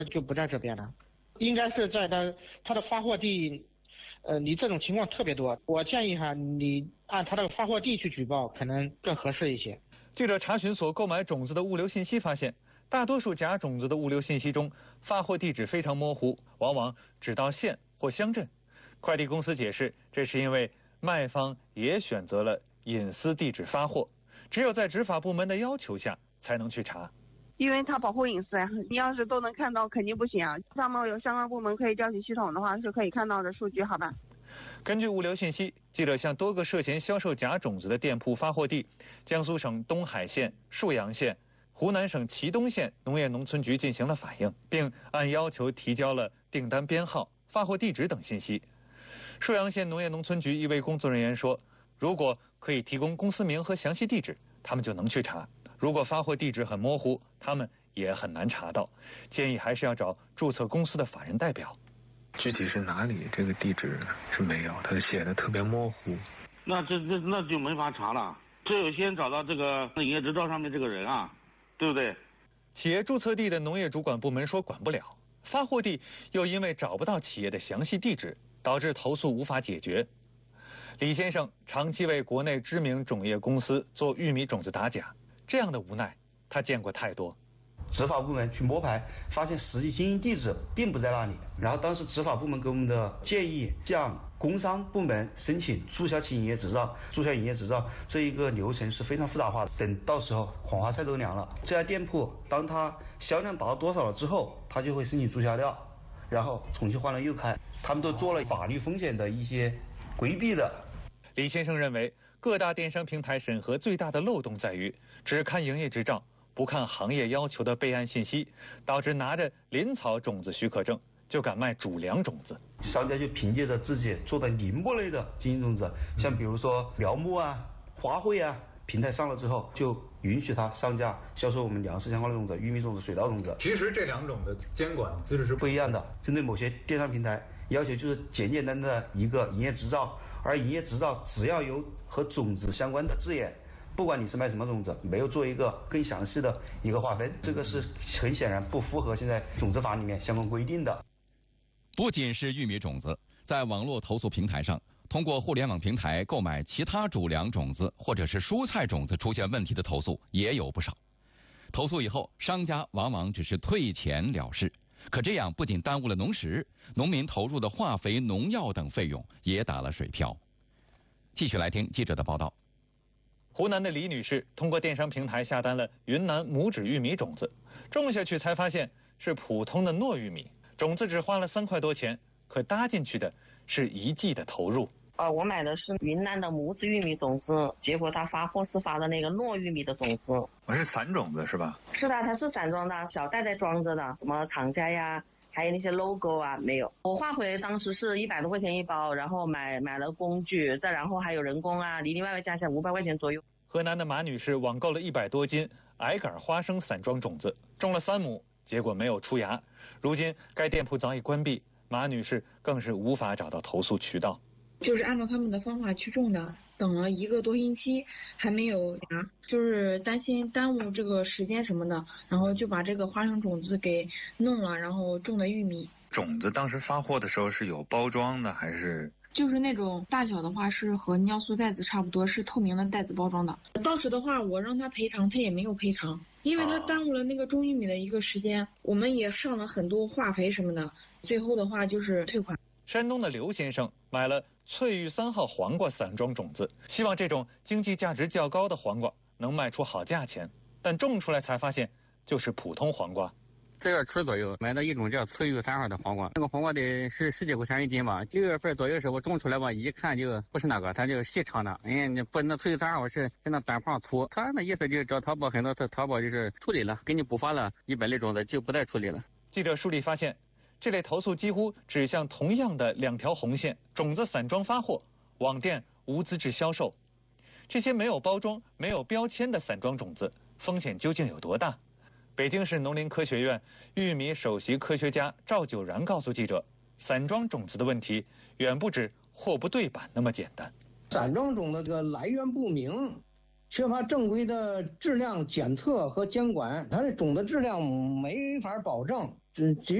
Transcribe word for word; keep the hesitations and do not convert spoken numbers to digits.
就不在这边了，应该是在它它的发货地。呃，你这种情况特别多，我建议哈，你按他的发货地去举报，可能更合适一些。 记者查询所购买种子的物流信息发现，大多数假种子的物流信息中，发货地址非常模糊，往往只到县或乡镇。快递公司解释，这是因为卖方也选择了隐私地址发货，只有在执法部门的要求下才能去查。 因为它保护隐私呀，你要是都能看到，肯定不行啊。他们有相关部门可以调取系统的话，是可以看到的数据，好吧？ 根据物流信息，记者向多个涉嫌销售假种子的店铺发货地江苏省东海县、沭阳县、湖南省祁东县农业农村局进行了反映，并按要求提交了订单编号、发货地址等信息。沭阳县农业农村局一位工作人员说，如果可以提供公司名和详细地址，他们就能去查。如果发货地址很模糊，他们也很难查到，建议还是要找注册公司的法人代表。 具体是哪里，这个地址是没有，他写的特别模糊。 那这这那就没法查了，只有先找到这个营业执照上面这个人啊，对不对？ 企业注册地的农业主管部门说管不了，发货地又因为找不到企业的详细地址，导致投诉无法解决。李先生长期为国内知名种业公司做玉米种子打假，这样的无奈他见过太多。 执法部门去摸排，发现实际经营地址并不在那里。然后当时执法部门给我们的建议，向工商部门申请注销其营业执照。注销营业执照这一个流程是非常复杂化的，等到时候黄花菜都凉了。这家店铺当它销量达到多少了之后，它就会申请注销掉，然后重新换了又开。他们都做了法律风险的一些规避的。 李先生认为，各大电商平台审核最大的漏洞在于只看营业执照，不看行业要求的备案信息，导致拿着林草种子许可证就敢卖主粮种子。 商家就凭借着自己做的林木类的经营种子，像比如说苗木啊、花卉啊，平台上了之后，就允许他上架销售我们粮食相关的种子，玉米种子、水稻种子。 其实这两种的监管机制是不一样的，针对某些电商平台要求就是简简单单的一个营业执照，而营业执照只要有和种子相关的字眼，不管你是卖什么种子，没有做一个更详细的一个划分，这个是很显然不符合现在种子法里面相关规定的。 不仅是玉米种子，在网络投诉平台上，通过互联网平台购买其他主粮种子或者是蔬菜种子出现问题的投诉也有不少。投诉以后，商家往往只是退钱了事，可这样不仅耽误了农时，农民投入的化肥、农药等费用也打了水漂。继续来听记者的报道。 湖南的李女士通过电商平台下单了云南拇指玉米种子，种下去才发现是普通的糯玉米，种子只花了三块多钱，可搭进去的是一季的投入。 呃，我买的是云南的拇指玉米种子，结果他发货是发的那个糯玉米的种子。 我是散种子是吧？ 是的，它是散装的，小袋袋装着的，什么厂家呀，还有那些 logo 啊，没有。我化肥当时是一百多块钱一包，然后买买了工具，再然后还有人工啊，里里外外加起来五百块钱左右。 河南的马女士网购了一百多斤矮杆花生散装种子，种了三亩，结果没有出芽。如今该店铺早已关闭，马女士更是无法找到投诉渠道。 就是按照他们的方法去种的，等了一个多星期还没有芽，就是担心耽误这个时间什么的，然后就把这个花生种子给弄了，然后种的玉米。 种子当时发货的时候是有包装的还是？ 就是那种大小的话是和尿素袋子差不多，是透明的袋子包装的。当时的话我让他赔偿，他也没有赔偿，因为他耽误了那个种玉米的一个时间，我们也上了很多化肥什么的，最后的话就是退款。 山东的刘先生买了翠玉三号黄瓜散装种子，希望这种经济价值较高的黄瓜能卖出好价钱，但种出来才发现就是普通黄瓜。 这个春左右买到一种叫翠玉三号的黄瓜，那个黄瓜得是十几块钱一斤吧。九月份左右时候我种出来吧，一看就不是那个，它就细长的。哎，你不那翠玉三号是是那短胖粗。他那意思就是找淘宝，很多次淘宝就是处理了，给你补发了一百类种子就不再处理了。 记者梳理发现，这类投诉几乎指向同样的两条红线：种子散装发货，网店无资质销售。这些没有包装、没有标签的散装种子，风险究竟有多大？北京市农林科学院玉米首席科学家赵九然告诉记者，散装种子的问题远不止货不对版那么简单。 散装种的这个来源不明，缺乏正规的质量检测和监管，它的种子质量没法保证， 只只